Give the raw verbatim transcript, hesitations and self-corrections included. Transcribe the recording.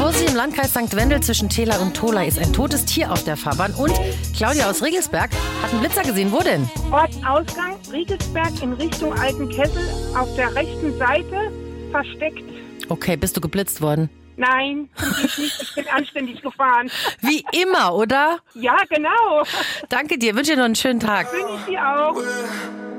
Vorsicht, im Landkreis Sankt Wendel zwischen Tela und Tola ist ein totes Tier auf der Fahrbahn. Und Claudia aus Riegelsberg hat einen Blitzer gesehen. Wo denn? Ortsausgang, Riegelsberg in Richtung Altenkessel, auf der rechten Seite versteckt. Okay, bist du geblitzt worden? Nein, ich nicht. Ich bin anständig gefahren. Wie immer, oder? Ja, genau. Danke dir. Wünsche dir noch einen schönen Tag. Wünsche ich dir auch.